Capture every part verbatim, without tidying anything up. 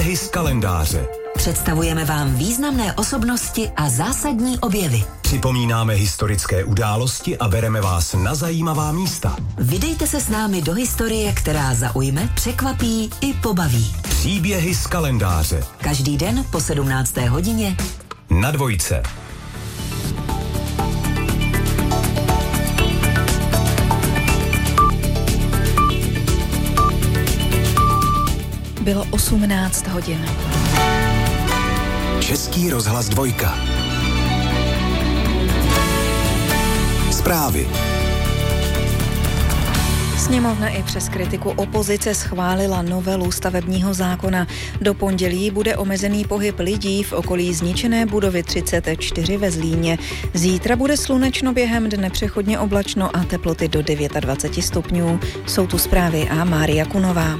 z kalendáře. Představujeme vám významné osobnosti a zásadní objevy. Připomínáme historické události a bereme vás na zajímavá místa. Vydejte se s námi do historie, která zaujme, překvapí i pobaví. Příběhy z kalendáře. Každý den po sedmnácté hodině na Dvojce. Bylo osmnáct hodin. Český rozhlas Dvojka. Zprávy. Sněmovna i přes kritiku opozice schválila novelu stavebního zákona. Do pondělí bude omezený pohyb lidí v okolí zničené budovy třicet čtyři ve Zlíně. Zítra bude slunečno, během dne přechodně oblačno a teploty do dvacet devět stupňů. Jsou tu zprávy a Mária Kunová.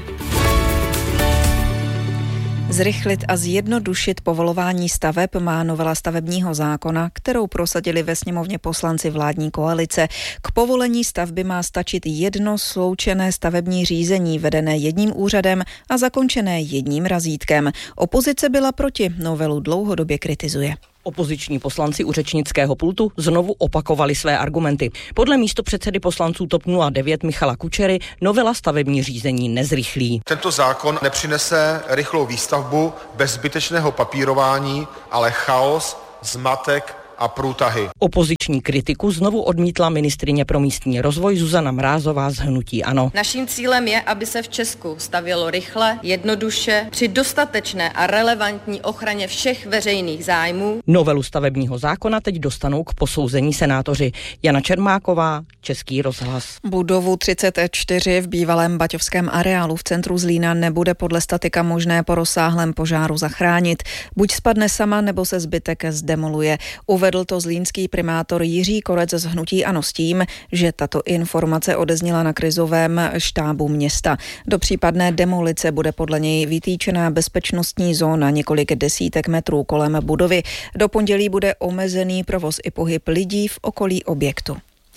Zrychlit a zjednodušit povolování staveb má novela stavebního zákona, kterou prosadili ve sněmovně poslanci vládní koalice. K povolení stavby má stačit jedno sloučené stavební řízení vedené jedním úřadem a zakončené jedním razítkem. Opozice byla proti, novelu dlouhodobě kritizuje. Opoziční poslanci u řečnického pultu znovu opakovali své argumenty. Podle místopředsedy poslanců TOP nula devět Michala Kučery novela stavební řízení nezrychlí. Tento zákon nepřinese rychlou výstavbu bez zbytečného papírování, ale chaos, zmatek a průtahy. Opoziční kritiku znovu odmítla ministryně pro místní rozvoj Zuzana Mrázová z hnutí ANO. Naším cílem je, aby se v Česku stavělo rychle, jednoduše, při dostatečné a relevantní ochraně všech veřejných zájmů. Novelu stavebního zákona teď dostanou k posouzení senátoři. Jana Čermáková, Český rozhlas. Budovu třicet čtyři v bývalém baťovském areálu v centru Zlína nebude podle statika možné po rozsáhlém požáru zachránit. Buď spadne sama, nebo se zbytek zdemoluje. Uvedl to zlínský primátor Jiří Korec z hnutí ANO s tím, že tato informace odezněla na krizovém štábu města. Do případné demolice bude podle něj vytýčená bezpečnostní zóna několik desítek metrů kolem budovy. Do pondělí bude omezený provoz i pohyb lidí v okolí objektu.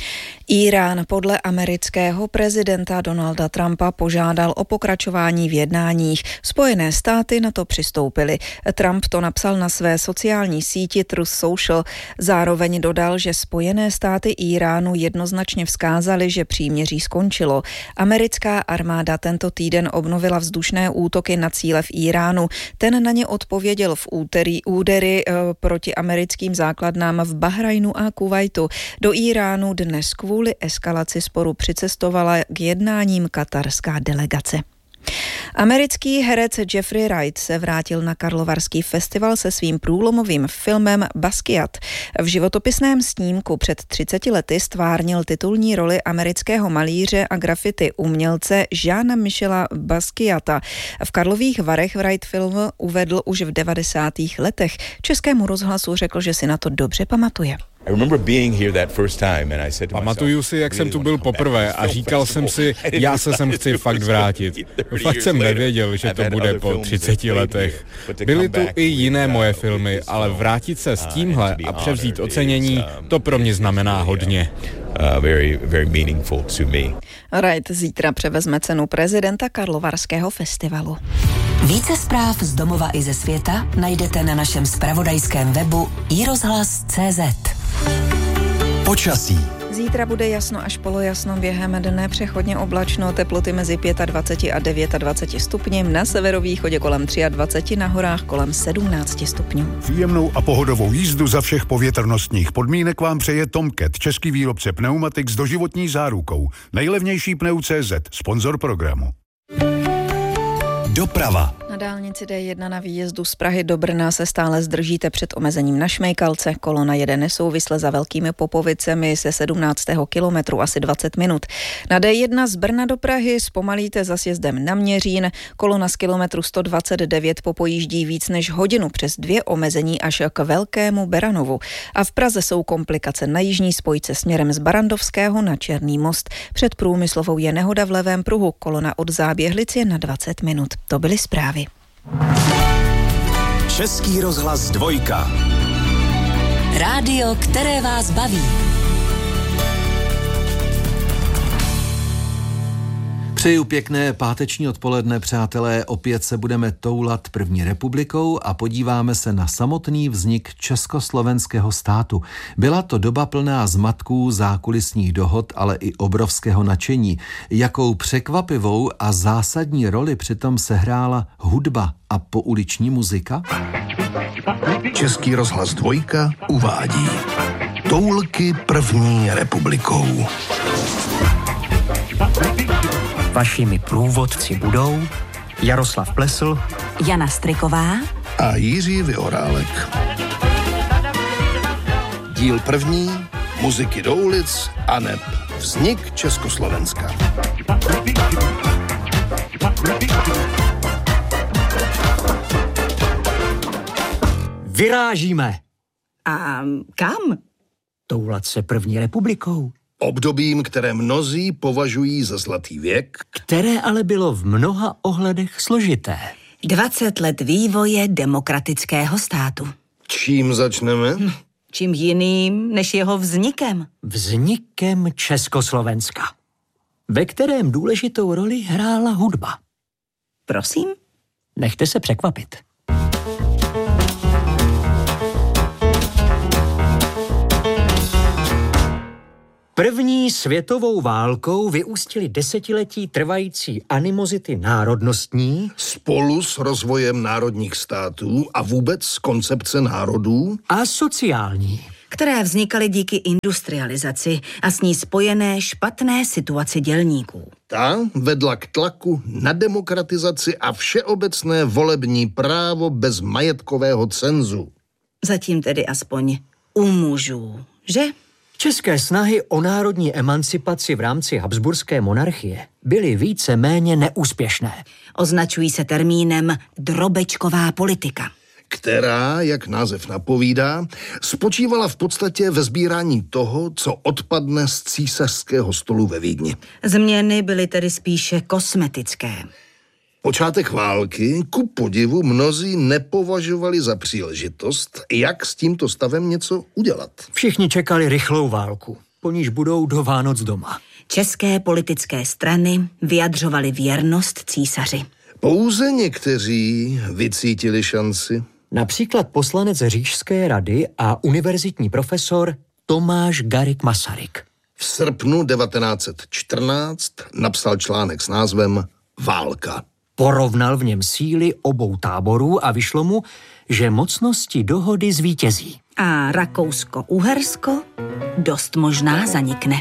Írán podle amerického prezidenta Donalda Trumpa požádal o pokračování v jednáních. Spojené státy na to přistoupily. Trump to napsal na své sociální síti Truth Social. Zároveň dodal, že Spojené státy Íránu jednoznačně vzkázaly, že příměří skončilo. Americká armáda tento týden obnovila vzdušné útoky na cíle v Íránu. Ten na ně odpověděl v úterý údery e, proti americkým základnám v Bahrajnu a Kuvajtu. Do Íránu dnes kvůli eskalaci sporu přicestovala k jednáním katarská delegace. Americký herec Jeffrey Wright se vrátil na Karlovarský festival se svým průlomovým filmem Basquiat. V životopisném snímku před třiceti lety stvárnil titulní roli amerického malíře a grafity umělce Jeana Michela Basquiata. V Karlových Varech Wright film uvedl už v devadesátých letech. Českému rozhlasu řekl, že si na to dobře pamatuje. Pamatuju si, jak jsem tu byl poprvé a říkal jsem si, já se sem chci fakt vrátit. Fakt jsem nevěděl, že to bude po třiceti letech. Byly tu i jiné moje filmy, ale vrátit se s tímhle a převzít ocenění, to pro mě znamená hodně. Wright zítra převezme cenu prezidenta Karlovarského festivalu. Více zpráv z domova i ze světa najdete na našem zpravodajském webu i rozhlas tečka cé zet. Počasí. Zítra bude jasno až polojasno, během dne přechodně oblačno, teploty mezi dvacet pět a dvacet devět stupni, na severovýchodě kolem dvacet tři, na horách kolem sedmnáct stupňů. Příjemnou a pohodovou jízdu za všech povětrnostních podmínek vám přeje Tomcat, český výrobce pneumatik s doživotní zárukou. Nejlevnější pneu tečka cé zet, sponzor programu. Doprava. Na dálnici dé jedna na výjezdu z Prahy do Brna se stále zdržíte před omezením na Šmejkalce. Kolona jede nesouvisle za Velkými Popovicemi se sedmnáctého kilometru asi dvacet minut. Na dé jedna z Brna do Prahy zpomalíte za sjezdem na Měřín. Kolona z kilometru sto dvacet devět popojíždí víc než hodinu přes dvě omezení až k Velkému Beranovu. A v Praze jsou komplikace na jižní spojce směrem z Barandovského na Černý most. Před Průmyslovou je nehoda v levém pruhu. Kolona od Záběhlic je na dvacet minut. To byly zprávy. Český rozhlas Dvojka. Rádio, které vás baví. Přeju pěkné páteční odpoledne, přátelé. Opět se budeme toulat první republikou a podíváme se na samotný vznik československého státu. Byla to doba plná zmatků, zákulisních dohod, ale i obrovského nadšení. Jakou překvapivou a zásadní roli přitom sehrála hudba a pouliční muzika? Český rozhlas Dvojka uvádí Toulky první republikou. Vašimi průvodci budou Jaroslav Plesl, Jana Striková a Jiří Vyhorálek. Díl první, muziky do ulic a neb vznik Československa. Vyrážíme. A kam? Toulat se první republikou. Obdobím, které mnozí považují za zlatý věk, které ale bylo v mnoha ohledech složité. dvacet let vývoje demokratického státu. Čím začneme? Hm, čím jiným než jeho vznikem. Vznikem Československa, ve kterém důležitou roli hrála hudba. Prosím? Nechte se překvapit. První světovou válkou vyústily desetiletí trvající animozity národnostní spolu s rozvojem národních států a vůbec koncepce národů a sociální, které vznikaly díky industrializaci a s ní spojené špatné situaci dělníků. Ta vedla k tlaku na demokratizaci a všeobecné volební právo bez majetkového cenzu. Zatím tedy aspoň u mužů, že? České snahy o národní emancipaci v rámci habsburské monarchie byly více méně neúspěšné. Označují se termínem drobečková politika, která, jak název napovídá, spočívala v podstatě ve sbírání toho, co odpadne z císařského stolu ve Vídni. Změny byly tedy spíše kosmetické. Počátek války, ku podivu, mnozí nepovažovali za příležitost, jak s tímto stavem něco udělat. Všichni čekali rychlou válku, po níž budou do Vánoc doma. České politické strany vyjadřovaly věrnost císaři. Pouze někteří vycítili šanci. Například poslanec Říšské rady a univerzitní profesor Tomáš Garrigue Masaryk. V srpnu devatenáct set čtrnáct napsal článek s názvem Válka. Porovnal v něm síly obou táborů a vyšlo mu, že mocnosti dohody zvítězí. A Rakousko-Uhersko dost možná zanikne.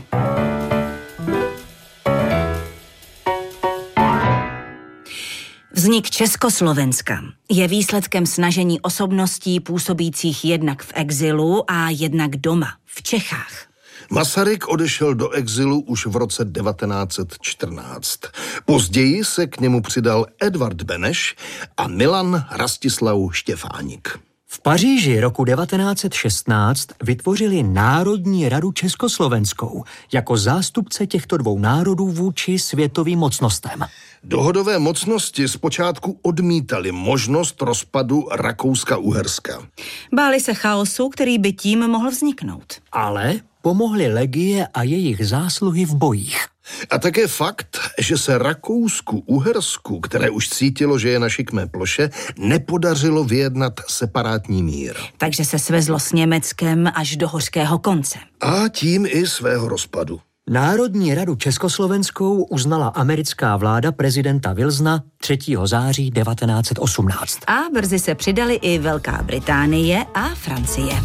Vznik Československa je výsledkem snažení osobností působících jednak v exilu a jednak doma, v Čechách. Masaryk odešel do exilu už v roce devatenáct set čtrnáct. Později se k němu přidal Edvard Beneš a Milan Rastislav Štěfánik. V Paříži roku devatenáct set šestnáct vytvořili Národní radu československou jako zástupce těchto dvou národů vůči světovým mocnostem. Dohodové mocnosti zpočátku odmítali možnost rozpadu Rakouska-Uherska. Báli se chaosu, který by tím mohl vzniknout. Ale pomohly legie a jejich zásluhy v bojích. A také fakt, že se Rakousku-Uhersku, které už cítilo, že je na šikmé ploše, nepodařilo vyjednat separátní mír. Takže se svezlo s Německem až do hořkého konce. A tím i svého rozpadu. Národní radu československou uznala americká vláda prezidenta Wilsona třetího září devatenáct set osmnáct. A brzy se přidali i Velká Británie a Francie.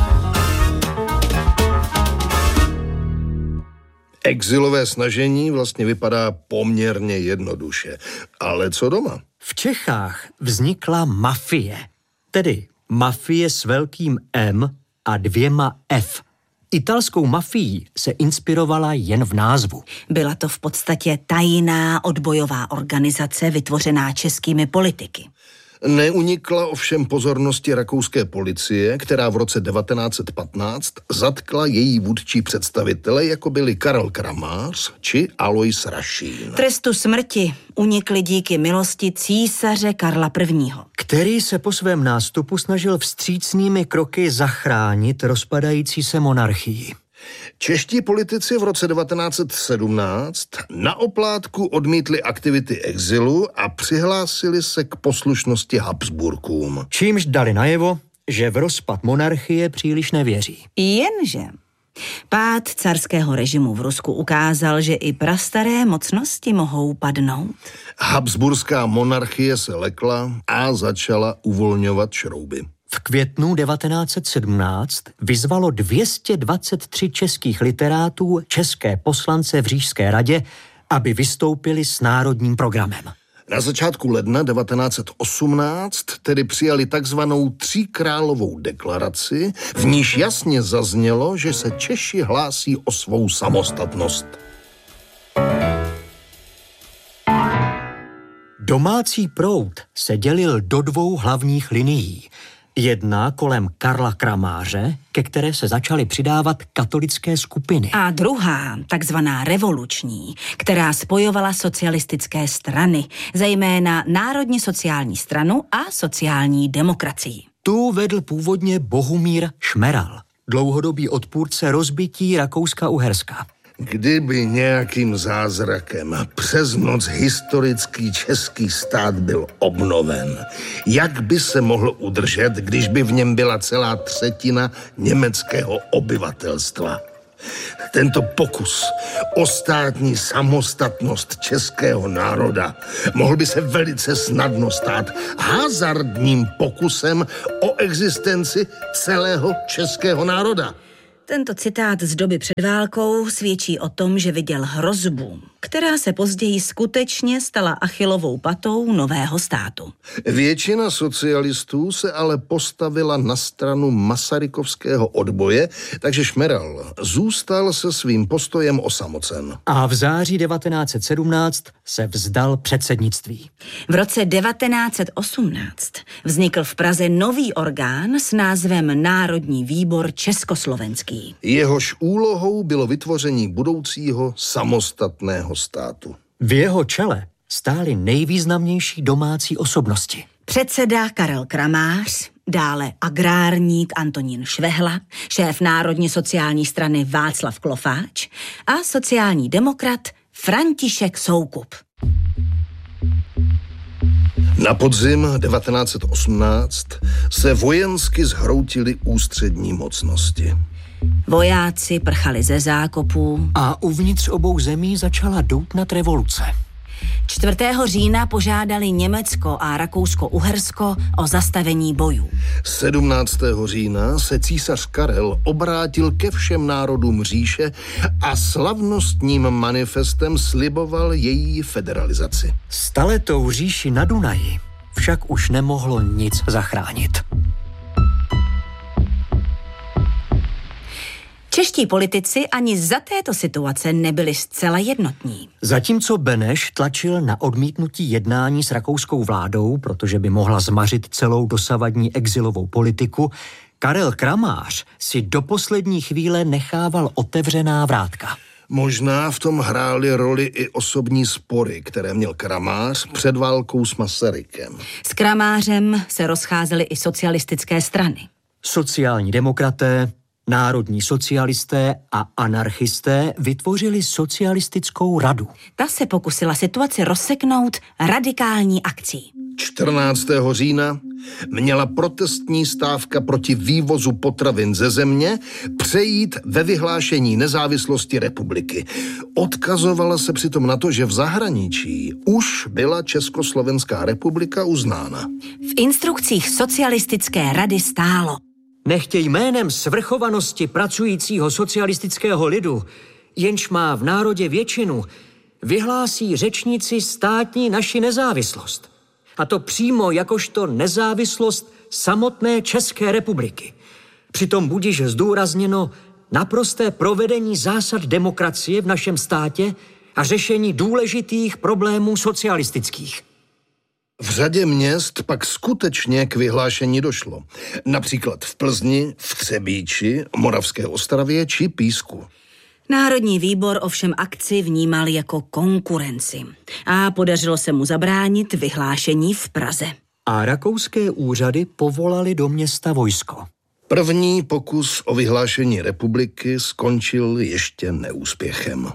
Exilové snažení vlastně vypadá poměrně jednoduše. Ale co doma? V Čechách vznikla mafie. Tedy mafie s velkým M a dvěma F. Italskou mafií se inspirovala jen v názvu. Byla to v podstatě tajná odbojová organizace vytvořená českými politiky. Neunikla ovšem pozornosti rakouské policie, která v roce devatenáct set patnáct zatkla její vůdčí představitele, jako byli Karel Kramář či Alois Rašín. Trestu smrti unikli díky milosti císaře Karla prvního. Který se po svém nástupu snažil vstřícnými kroky zachránit rozpadající se monarchii. Čeští politici v roce devatenáct set sedmnáct na oplátku odmítli aktivity exilu a přihlásili se k poslušnosti Habsburkům. Čímž dali najevo, že v rozpad monarchie příliš nevěří. Jenže pád carského režimu v Rusku ukázal, že i prastaré mocnosti mohou padnout. Habsburská monarchie se lekla a začala uvolňovat šrouby. V květnu devatenáct set sedmnáct vyzvalo dvě stě dvacet tři českých literátů české poslance v Říšské radě, aby vystoupili s národním programem. Na začátku ledna devatenáct set osmnáct tedy přijali takzvanou tříkrálovou deklaraci, v níž jasně zaznělo, že se Češi hlásí o svou samostatnost. Domácí proud se dělil do dvou hlavních linií. Jedna kolem Karla Kramáře, ke které se začaly přidávat katolické skupiny. A druhá, takzvaná revoluční, která spojovala socialistické strany, zejména Národně sociální stranu a sociální demokracii. Tu vedl původně Bohumír Šmeral, dlouhodobý odpůrce rozbití Rakouska-Uherska. Kdyby nějakým zázrakem přes noc historický český stát byl obnoven, jak by se mohl udržet, když by v něm byla celá třetina německého obyvatelstva? Tento pokus o státní samostatnost českého národa mohl by se velice snadno stát hazardním pokusem o existenci celého českého národa. Tento citát z doby před válkou svědčí o tom, že viděl hrozbu, která se později skutečně stala Achillovou patou nového státu. Většina socialistů se ale postavila na stranu masarykovského odboje, takže Šmeral zůstal se svým postojem osamocen. A v září devatenáct set sedmnáct se vzdal předsednictví. V roce devatenáct set osmnáct vznikl v Praze nový orgán s názvem Národní výbor československý. Jehož úlohou bylo vytvoření budoucího samostatného státu. V jeho čele stály nejvýznamnější domácí osobnosti. Předseda Karel Kramář, dále agrárník Antonín Švehla, šéf Národně sociální strany Václav Klofáč a sociální demokrat František Soukup. Na podzim devatenáct set osmnáct se vojensky zhroutily ústřední mocnosti. Vojáci prchali ze zákopů a uvnitř obou zemí začala doutnat revoluce. čtvrtého října požádali Německo a Rakousko-Uhersko o zastavení bojů. sedmnáctého října se císař Karel obrátil ke všem národům říše a slavnostním manifestem sliboval její federalizaci. Staletou říši na Dunaji však už nemohlo nic zachránit. Čeští politici ani za této situace nebyli zcela jednotní. Zatímco Beneš tlačil na odmítnutí jednání s rakouskou vládou, protože by mohla zmařit celou dosavadní exilovou politiku, Karel Kramář si do poslední chvíle nechával otevřená vrátka. Možná v tom hrály roli i osobní spory, které měl Kramář před válkou s Masarykem. S Kramářem se rozcházely i socialistické strany. Sociální demokraté, národní socialisté a anarchisté vytvořili socialistickou radu. Ta se pokusila situaci rozseknout radikální akcí. čtrnáctého října měla protestní stávka proti vývozu potravin ze země přejít ve vyhlášení nezávislosti republiky. Odkazovala se přitom na to, že v zahraničí už byla Československá republika uznána. V instrukcích socialistické rady stálo: Nechtěj jménem svrchovanosti pracujícího socialistického lidu, jenž má v národě většinu, vyhlásí řečníci státní naši nezávislost. A to přímo jakožto nezávislost samotné České republiky. Přitom budiž zdůrazněno naprosté provedení zásad demokracie v našem státě a řešení důležitých problémů socialistických. V řadě měst pak skutečně k vyhlášení došlo. Například v Plzni, v Třebíči, Moravské Ostravě či Písku. Národní výbor ovšem akci vnímal jako konkurenci a podařilo se mu zabránit vyhlášení v Praze. A rakouské úřady povolali do města vojsko. První pokus o vyhlášení republiky skončil ještě neúspěchem.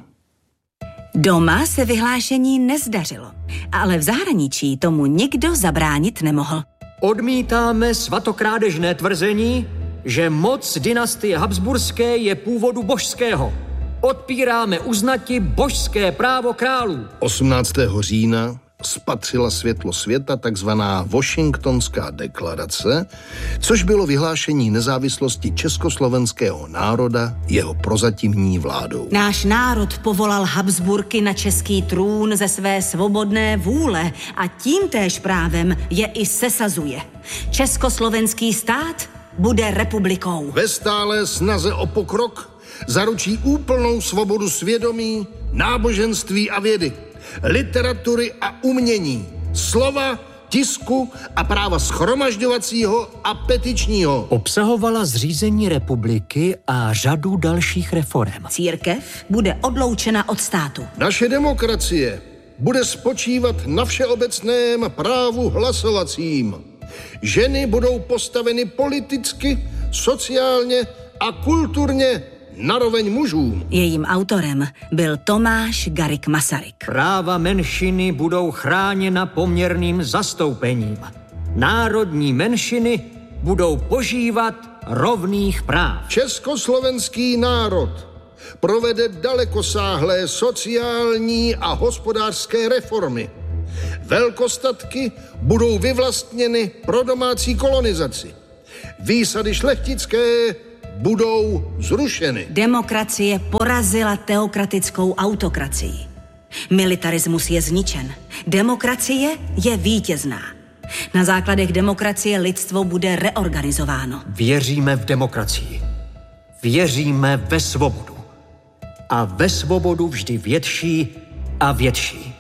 Doma se vyhlášení nezdařilo, ale v zahraničí tomu nikdo zabránit nemohl. Odmítáme svatokrádežné tvrzení, že moc dynastie Habsburské je původu božského. Odpíráme uznati božské právo králů. osmnáctého října spatřila světlo světa takzvaná Washingtonská deklarace, což bylo vyhlášení nezávislosti československého národa jeho prozatímní vládou. Náš národ povolal Habsburky na český trůn ze své svobodné vůle a tím též právem je i sesazuje. Československý stát bude republikou. Ve stálé snaze o pokrok zaručí úplnou svobodu svědomí, náboženství a vědy, literatury a umění, slova, tisku a práva shromažďovacího a petičního. Obsahovala zřízení republiky a řadu dalších reforem. Církev bude odloučena od státu. Naše demokracie bude spočívat na všeobecném právu hlasovacím. Ženy budou postaveny politicky, sociálně a kulturně naroveň mužům. Jejím autorem byl Tomáš Garrigue Masaryk. Práva menšiny budou chráněna poměrným zastoupením. Národní menšiny budou požívat rovných práv. Československý národ provede dalekosáhlé sociální a hospodářské reformy. Velkostatky budou vyvlastněny pro domácí kolonizaci. Výsady šlechtické budou zrušeny. Demokracie porazila teokratickou autokracii. Militarismus je zničen. Demokracie je vítězná. Na základech demokracie lidstvo bude reorganizováno. Věříme v demokracii. Věříme ve svobodu. A ve svobodu vždy větší a větší.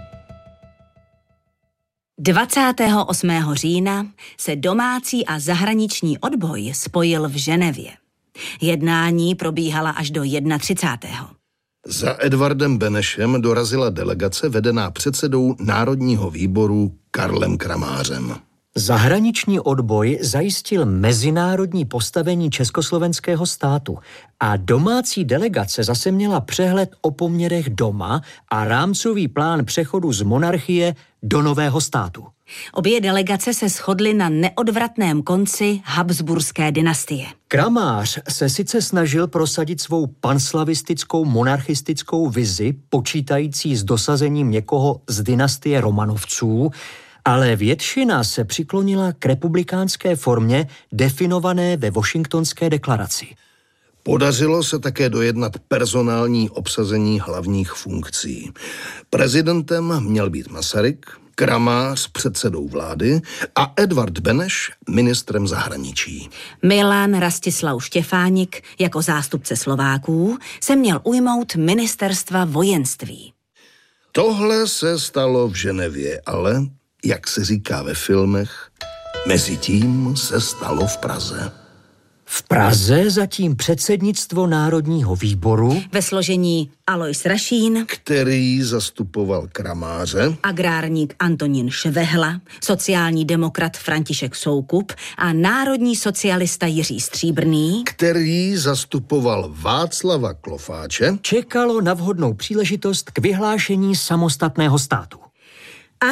dvacátého osmého října se domácí a zahraniční odboj spojil v Ženevě. Jednání probíhala až do třicátého prvního Za Edvardem Benešem dorazila delegace vedená předsedou Národního výboru Karlem Kramářem. Zahraniční odboj zajistil mezinárodní postavení československého státu a domácí delegace zase měla přehled o poměrech doma a rámcový plán přechodu z monarchie do nového státu. Obě delegace se shodly na neodvratném konci Habsburské dynastie. Kramář se sice snažil prosadit svou panslavistickou monarchistickou vizi, počítající s dosazením někoho z dynastie Romanovců, ale většina se přiklonila k republikánské formě definované ve Washingtonské deklaraci. Podařilo se také dojednat personální obsazení hlavních funkcí. Prezidentem měl být Masaryk, Kramář předsedou vlády a Edvard Beneš ministrem zahraničí. Milan Rastislav Štěfánik jako zástupce Slováků se měl ujmout ministerstva vojenství. Tohle se stalo v Ženevě, ale, jak se říká ve filmech, mezi tím se stalo v Praze. V Praze zatím předsednictvo Národního výboru ve složení Alois Rašín, který zastupoval Kramáře, agrárník Antonín Švehla, sociální demokrat František Soukup a národní socialista Jiří Stříbrný, který zastupoval Václava Klofáče, čekalo na vhodnou příležitost k vyhlášení samostatného státu. A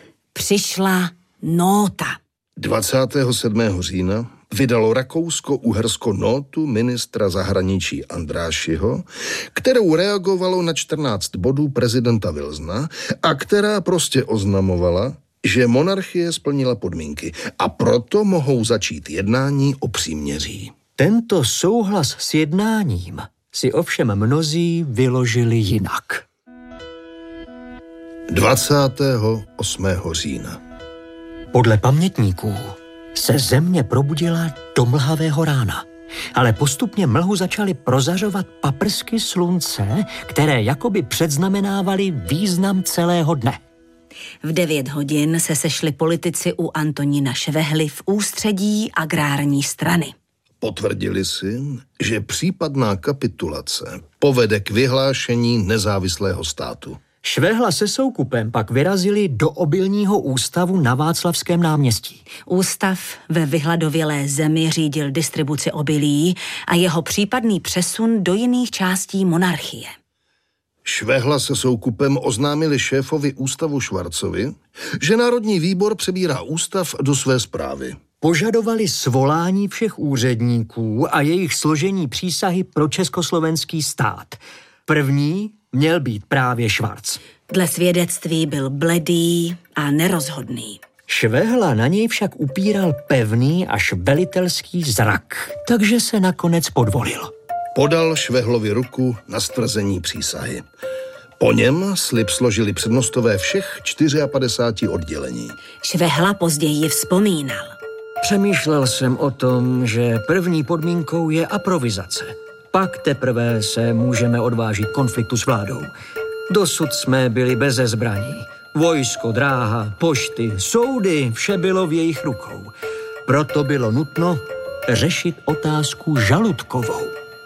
přišla nóta. dvacátého sedmého října vydalo Rakousko-Uhersko nótu ministra zahraničí Andrášiho, kterou reagovalo na čtrnáct bodů prezidenta Vilsna a která prostě oznamovala, že monarchie splnila podmínky a proto mohou začít jednání o příměří. Tento souhlas s jednáním si ovšem mnozí vyložili jinak. dvacátého osmého října Podle pamětníků se země probudila do mlhavého rána, ale postupně mlhu začaly prozařovat paprsky slunce, které jakoby předznamenávaly význam celého dne. V devět hodin se sešli politici u Antonína Švehly v ústředí agrární strany. Potvrdili si, že případná kapitulace povede k vyhlášení nezávislého státu. Švehla se Soukupem pak vyrazili do obilního ústavu na Václavském náměstí. Ústav ve vyhladovělé zemi řídil distribuci obilí a jeho případný přesun do jiných částí monarchie. Švehla se Soukupem oznámili šéfovi ústavu Švarcovi, že Národní výbor přebírá ústav do své správy. Požadovali svolání všech úředníků a jejich složení přísahy pro československý stát. První měl být právě Švarc. Dle svědectví byl bledý a nerozhodný. Švehla na něj však upíral pevný až velitelský zrak, takže se nakonec podvolil. Podal Švehlovi ruku na stvrzení přísahy. Po něm slib složili přednostové všech padesát čtyři oddělení. Švehla později vzpomínal. Přemýšlel jsem o tom, že první podmínkou je aprovizace. Pak teprve se můžeme odvážit konfliktu s vládou. Dosud jsme byli beze zbraní. Vojsko, dráha, pošty, soudy, vše bylo v jejich rukou. Proto bylo nutno řešit otázku žaludkovou.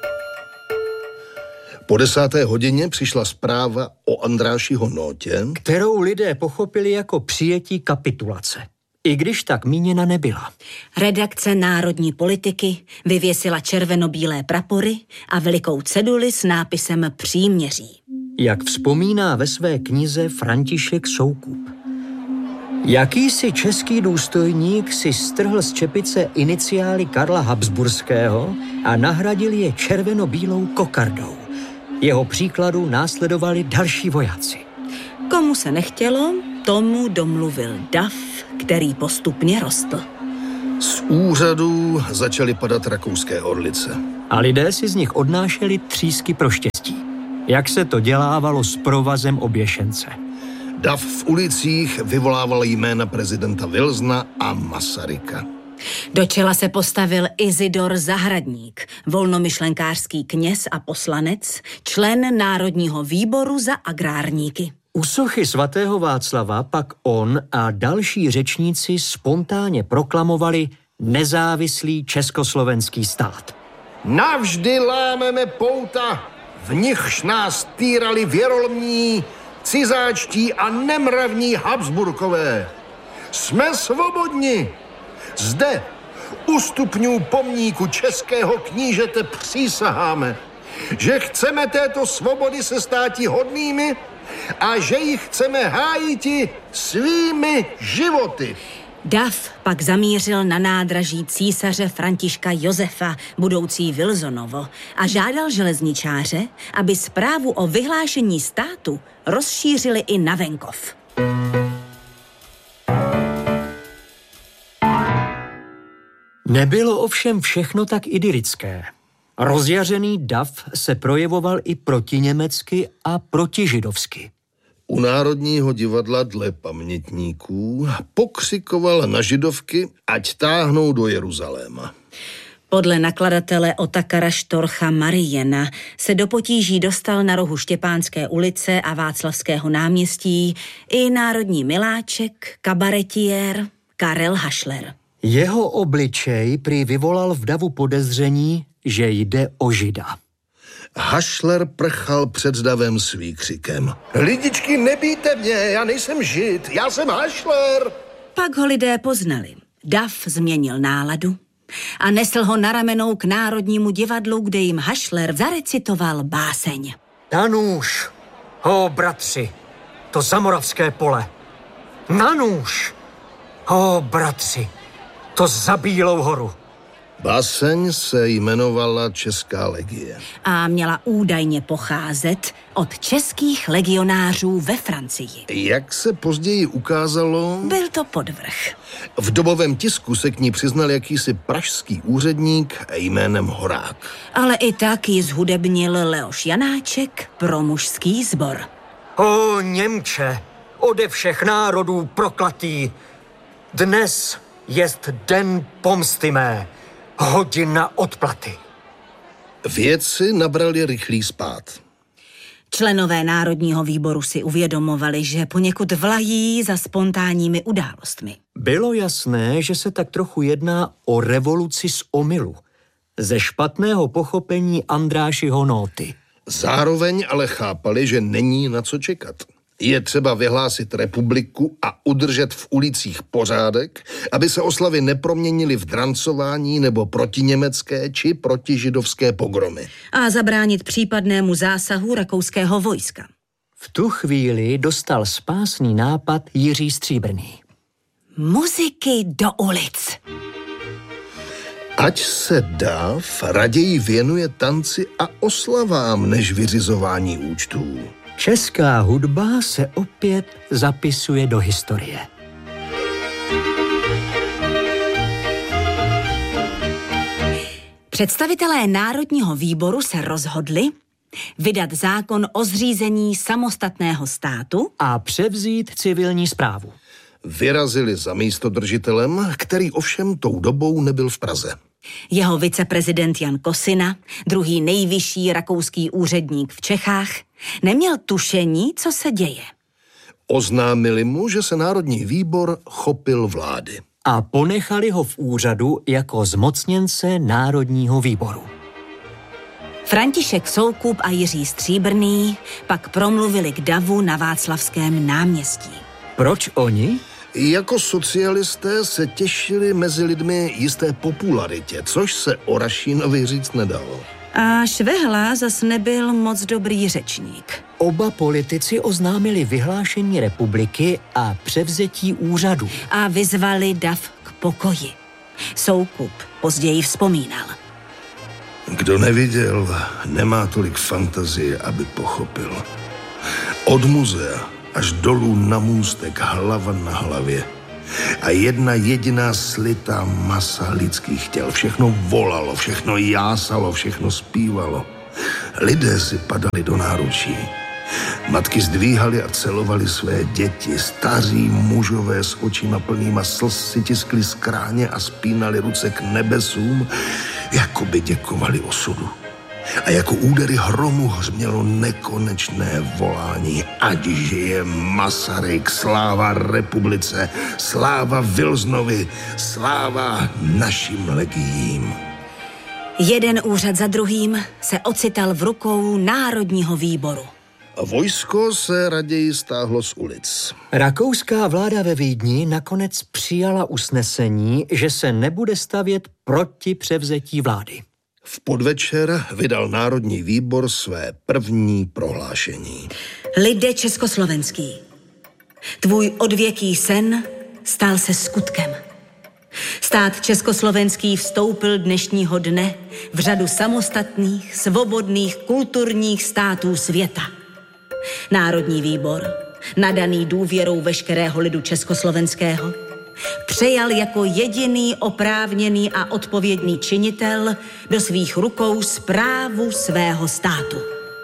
Po desáté hodině přišla zpráva o Andrášiho nótě, kterou lidé pochopili jako přijetí kapitulace, i když tak míněna nebyla. Redakce Národní politiky vyvěsila červeno-bílé prapory a velikou ceduli s nápisem Příměří. Jak vzpomíná ve své knize František Soukup. Jakýsi český důstojník si strhl z čepice iniciály Karla Habsburského a nahradil je červeno-bílou kokardou. Jeho příkladu následovali další vojáci. Komu se nechtělo, tomu domluvil dav, který postupně rostl. Z úřadů začaly padat rakouské orlice. A lidé si z nich odnášeli třísky pro štěstí. Jak se to dělávalo s provazem oběšence. Dav v ulicích vyvolával jména prezidenta Wilsona a Masaryka. Do čela se postavil Izidor Zahradník, volnomyšlenkářský kněz a poslanec, člen Národního výboru za agrárníky. U sochy svatého Václava pak on a další řečníci spontánně proklamovali nezávislý československý stát. Navždy lámeme pouta, v nichž nás týrali věrolomní, cizáčtí a nemravní Habsburkové. Jsme svobodni. Zde, u stupňů pomníku českého knížete přísaháme, že chceme této svobody se státi hodnými a že ji chceme hájiti svými životy. Dav pak zamířil na nádraží císaře Františka Josefa, budoucí Wilsonovo, a žádal železničáře, aby zprávu o vyhlášení státu rozšířili i na venkov. Nebylo ovšem všechno tak idylické. Rozjařený dav se projevoval i protiněmecky a protižidovsky. U Národního divadla dle pamětníků pokřikoval na židovky, ať táhnou do Jeruzaléma. Podle nakladatele Otakara Štorcha Mariena se do potíží dostal na rohu Štěpánské ulice a Václavského náměstí i národní miláček, kabaretiér Karel Hašler. Jeho obličej prý vyvolal v davu podezření, že jde o žida. Hašler prchal před davem s výkřikem. Lidičky, nebijte mě, já nejsem žid, já jsem Hašler. Pak ho lidé poznali. Dav změnil náladu a nesl ho na ramenou k Národnímu divadlu, kde jim Hašler zarecitoval báseň. Na nůž, ho bratři, to zamoravské pole. Na nůž, ho bratři, to za Bílou horu. Báseň se jmenovala Česká legie. A měla údajně pocházet od českých legionářů ve Francii. Jak se později ukázalo, byl to podvrh. V dobovém tisku se k ní přiznal jakýsi pražský úředník jménem Horák. Ale i tak ji zhudebnil Leoš Janáček pro mužský sbor. O Němče, ode všech národů proklatý, dnes jest den pomsty mé, hodina odplaty. Vědci nabrali rychlý spád. Členové Národního výboru si uvědomovali, že poněkud vlají za spontánními událostmi. Bylo jasné, že se tak trochu jedná o revoluci z omylu, ze špatného pochopení Andrášiho nóty. Zároveň ale chápali, že není na co čekat. Je třeba vyhlásit republiku a udržet v ulicích pořádek, aby se oslavy neproměnily v drancování nebo protiněmecké či protižidovské pogromy. A zabránit případnému zásahu rakouského vojska. V tu chvíli dostal spásný nápad Jiří Stříbrný. Muziky do ulic. Ať se dáv raději věnuje tanci a oslavám, než vyřizování účtů. Česká hudba se opět zapisuje do historie. Představitelé Národního výboru se rozhodli vydat zákon o zřízení samostatného státu a převzít civilní správu. Vyrazili za místodržitelem, který ovšem tou dobou nebyl v Praze. Jeho viceprezident Jan Kosina, druhý nejvyšší rakouský úředník v Čechách, neměl tušení, co se děje. Oznámili mu, že se Národní výbor chopil vlády. A ponechali ho v úřadu jako zmocněnce Národního výboru. František Soukup a Jiří Stříbrný pak promluvili k davu na Václavském náměstí. Proč oni? Jako socialisté se těšili mezi lidmi jisté popularitě, což se o Rašínovi říct nedalo. A Švehla zas nebyl moc dobrý řečník. Oba politici oznámili vyhlášení republiky a převzetí úřadu. A vyzvali dav k pokoji. Soukup později vzpomínal. Kdo neviděl, nemá tolik fantazie, aby pochopil. Od muzea až dolů na můstek, hlava na hlavě. A jedna jediná slitá masa lidských těl. Všechno volalo, všechno jásalo, všechno zpívalo. Lidé si padali do náručí. Matky zdvíhaly a celovaly své děti. Staří mužové s očima plnýma slz si tiskli skráně a spínali ruce k nebesům, jako by děkovali osudu. A jako údery hromu hřmělo nekonečné volání. Ať žije Masaryk, sláva republice, sláva Vilznovi, sláva našim legiím. Jeden úřad za druhým se ocital v rukou Národního výboru. A vojsko se raději stáhlo z ulic. Rakouská vláda ve Vídni nakonec přijala usnesení, že se nebude stavět proti převzetí vlády. V podvečer vydal Národní výbor své první prohlášení. Lide československý, tvůj odvěký sen stal se skutkem. Stát československý vstoupil dnešního dne v řadu samostatných, svobodných, kulturních států světa. Národní výbor, nadaný důvěrou veškerého lidu československého, přejal jako jediný oprávněný a odpovědný činitel do svých rukou správu svého státu.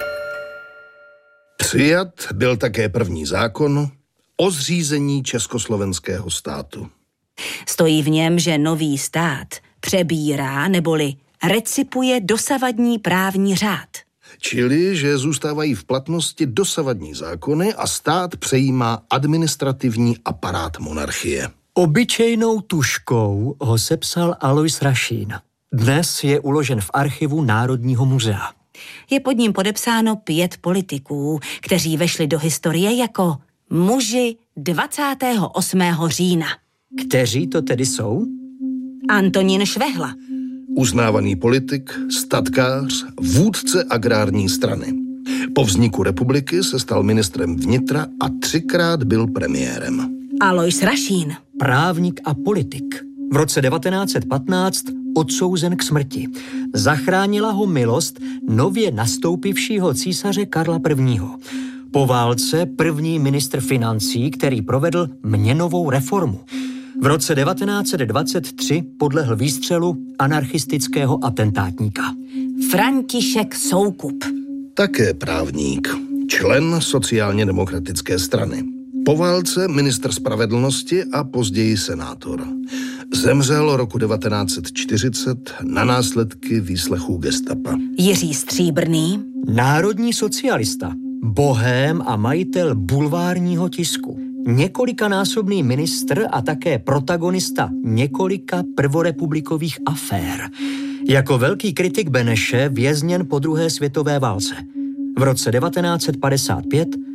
Přijat byl také první zákon o zřízení československého státu. Stojí v něm, že nový stát přebírá neboli recipuje dosavadní právní řád. Čili, že zůstávají v platnosti dosavadní zákony a stát přejímá administrativní aparát monarchie. Obyčejnou tužkou ho sepsal Alois Rašín. Dnes je uložen v archivu Národního muzea. Je pod ním podepsáno pět politiků, kteří vešli do historie jako muži dvacátého osmého října. Kteří to tedy jsou? Antonín Švehla. Uznávaný politik, statkář, vůdce agrární strany. Po vzniku republiky se stal ministrem vnitra a třikrát byl premiérem. Alois Rašín. Právník a politik. V roce devatenáct set patnáct odsouzen k smrti. Zachránila ho milost nově nastoupivšího císaře Karla prvního. Po válce první ministr financí, který provedl měnovou reformu. V roce devatenáct set dvacet tři podlehl výstřelu anarchistického atentátníka. František Soukup. Také právník, člen sociálně demokratické strany. Po válce ministr spravedlnosti a později senátor. Zemřel roku devatenáct set čtyřicet na následky výslechů gestapa. Jiří Stříbrný. Národní socialista, bohém a majitel bulvárního tisku. Několikanásobný ministr a také protagonista několika prvorepublikových afér. Jako velký kritik Beneše vězněn po druhé světové válce. V roce devatenáct set padesát pět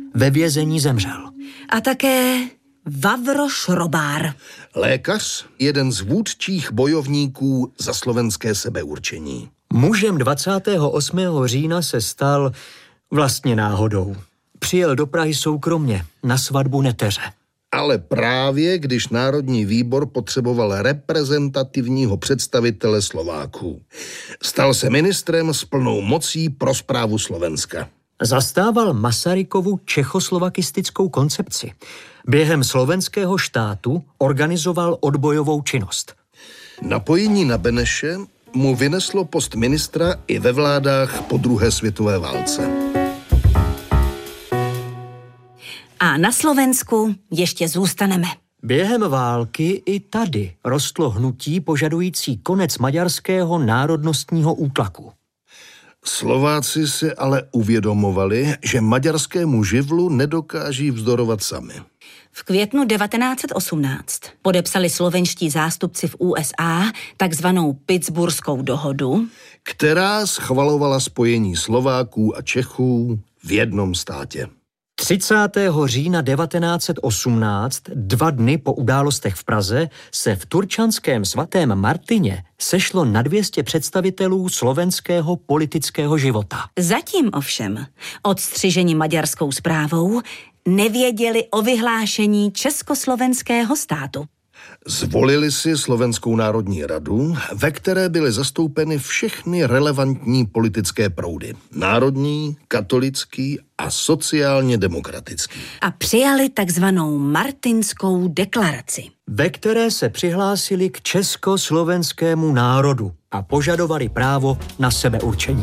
Ve vězení zemřel. A také Vavro Šrobár. Lékař, jeden z vůdčích bojovníků za slovenské sebeurčení. Mužem dvacátého osmého října se stal vlastně náhodou. Přijel do Prahy soukromně na svatbu neteře. Ale právě když Národní výbor potřeboval reprezentativního představitele Slováků. Stal se ministrem s plnou mocí pro správu Slovenska. Zastával Masarykovu čechoslovakistickou koncepci. Během slovenského štátu organizoval odbojovou činnost. Napojení na Beneše mu vyneslo post ministra i ve vládách po druhé světové válce. A na Slovensku ještě zůstaneme. Během války i tady rostlo hnutí požadující konec maďarského národnostního útlaku. Slováci si ale uvědomovali, že maďarskému živlu nedokáží vzdorovat sami. V květnu devatenáct set osmnáct podepsali slovenští zástupci v U S A takzvanou Pittsburghskou dohodu, která schvalovala spojení Slováků a Čechů v jednom státě. třicátého října devatenáct set osmnáct, dva dny po událostech v Praze, se v turčanském svatém Martině sešlo na dvě stě představitelů slovenského politického života. Zatím ovšem, odstřiženi maďarskou správou, nevěděli o vyhlášení československého státu. Zvolili si Slovenskou národní radu, ve které byly zastoupeny všechny relevantní politické proudy. Národní, katolický a sociálně demokratický. A přijali takzvanou Martinskou deklaraci, ve které se přihlásili k československému národu a požadovali právo na sebeurčení.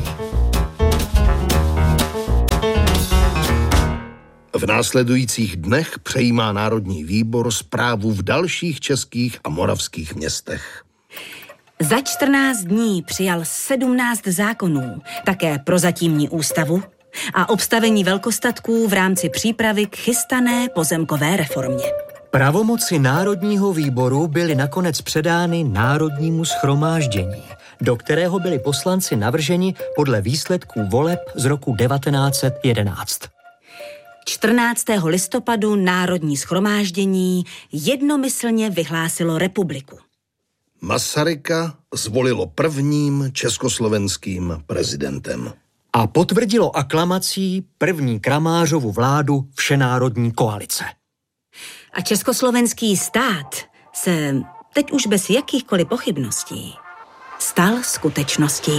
V následujících dnech přejímá Národní výbor správu v dalších českých a moravských městech. Za čtrnáct dní přijal sedmnáct zákonů, také prozatímní ústavu a obstavení velkostatků v rámci přípravy k chystané pozemkové reformě. Pravomoci Národního výboru byly nakonec předány Národnímu shromáždění, do kterého byli poslanci navrženi podle výsledků voleb z roku devatenáct set jedenáct. čtrnáctého listopadu Národní shromáždění jednomyslně vyhlásilo republiku. Masaryka zvolilo prvním československým prezidentem. A potvrdilo aklamací první Kramářovu vládu všenárodní koalice. A československý stát se teď už bez jakýchkoliv pochybností stal skutečností.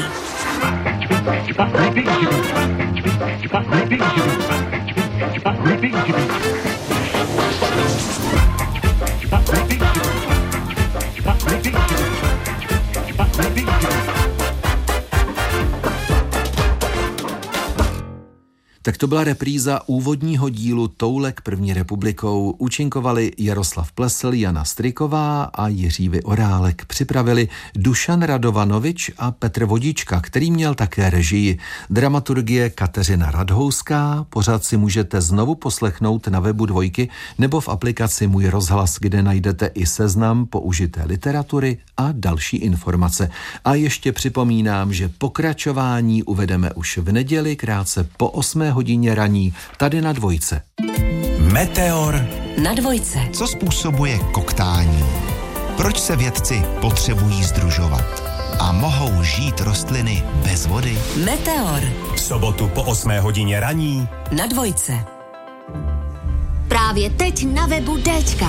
Tak to byla repríza úvodního dílu Toulek první republikou. Účinkovali Jaroslav Plesl, Jana Stryková a Jiří Orálek. Připravili Dušan Radovanovič a Petr Vodička, který měl také režii. Dramaturgie Kateřina Radhouská. Pořád si můžete znovu poslechnout na webu Dvojky nebo v aplikaci Můj rozhlas, kde najdete i seznam použité literatury a další informace. A ještě připomínám, že pokračování uvedeme už v neděli krátce po osmé hodině raní, tady na Dvojce. Meteor na Dvojce. Co způsobuje koktání? Proč se vědci potřebují sdružovat? A mohou žít rostliny bez vody? Meteor. V sobotu po osmé hodině raní na Dvojce. Právě teď na webu Déčka.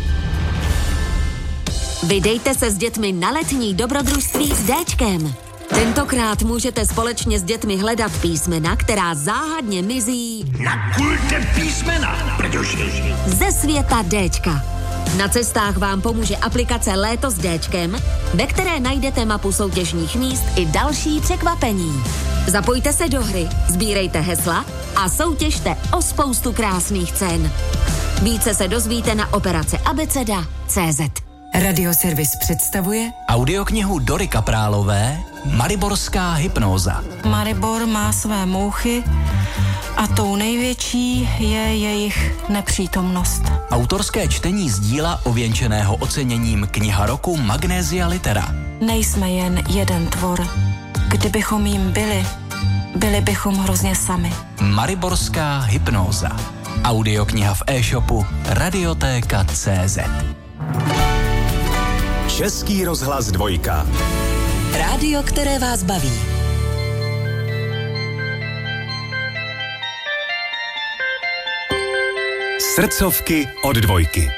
Vydejte se s dětmi na letní dobrodružství s Déčkem. Tentokrát můžete společně s dětmi hledat písmena, která záhadně mizí na kulte písmena, protože ze světa Déčka. Na cestách vám pomůže aplikace Léto s Déčkem, ve které najdete mapu soutěžních míst i další překvapení. Zapojte se do hry, sbírejte hesla a soutěžte o spoustu krásných cen. Více se dozvíte na operace abeceda tečka cé zet. Radioservis představuje audioknihu Dory Kaprálové Mariborská hypnóza. Maribor má své mouchy a tou největší je jejich nepřítomnost. Autorské čtení z díla ověnčeného oceněním Kniha roku Magnésia Litera. Nejsme jen jeden tvor. Kdybychom jim byli, byli bychom hrozně sami. Mariborská hypnóza. Audiokniha v e-shopu Radiotéka tečka cé zet. Český rozhlas dvojka. Rádio, které vás baví. Srdcovky od dvojky.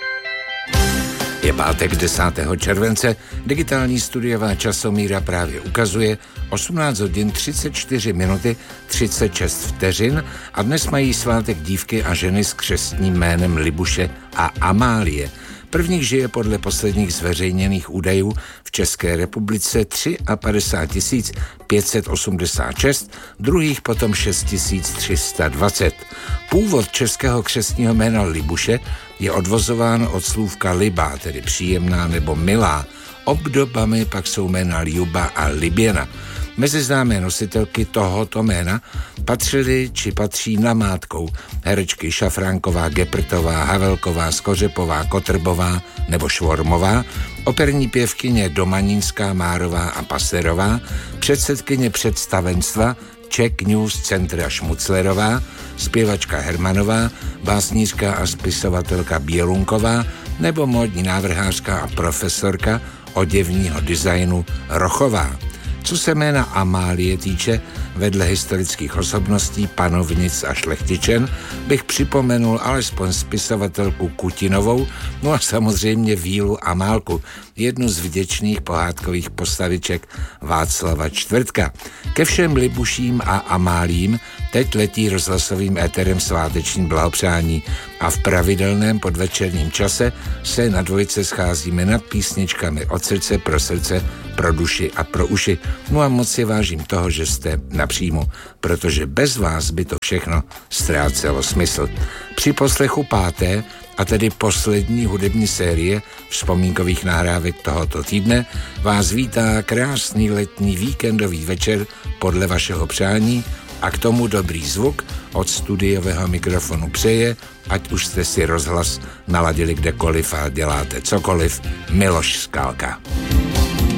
Je pátek desátého července, digitální studiová časomíra právě ukazuje osmnáct hodin třicet čtyři minuty třicet šest vteřin a dnes mají svátek dívky a ženy s křestním jménem Libuše a Amálie. Prvních žije podle posledních zveřejněných údajů v České republice padesát tři tisíc pět set osmdesát šest, druhých potom šest tisíc tři sta dvacet. Původ českého křestního jména Libuše je odvozován od slůvka liba, tedy příjemná nebo milá. Obdobami pak jsou jména Ljuba a Liběna. Mezi známé nositelky tohoto jména patřily či patří namátkou herečky Šafránková, Geprtová, Havelková, Skořepová, Kotrbová nebo Švormová, operní pěvkyně Domanínská, Márová a Paserová, předsedkyně představenstva Czech News Centra Šmuclerová, zpěvačka Hermanová, básnířka a spisovatelka Bělunková nebo módní návrhářka a profesorka oděvního designu Rochová. Co se jména Amálie týče, vedle historických osobností, panovnic a šlechtičen, bych připomenul alespoň spisovatelku Kutinovou, no a samozřejmě Vílu Amálku, jednu z vděčných pohádkových postaviček Václava Čtvrtka. Ke všem Libuším a Amálím teď letí rozhlasovým éterem sváteční blahopřání a v pravidelném podvečerním čase se na dvojce scházíme nad písničkami od srdce pro srdce, pro duši a pro uši. No a moc si vážím toho, že jste napřímo, protože bez vás by to všechno ztrácelo smysl. Při poslechu páté, a tedy poslední hudební série vzpomínkových nahrávek tohoto týdne, vás vítá krásný letní víkendový večer podle vašeho přání a k tomu dobrý zvuk od studiového mikrofonu přeje, ať už jste si rozhlas naladili kdekoliv a děláte cokoliv, Miloš Skálka.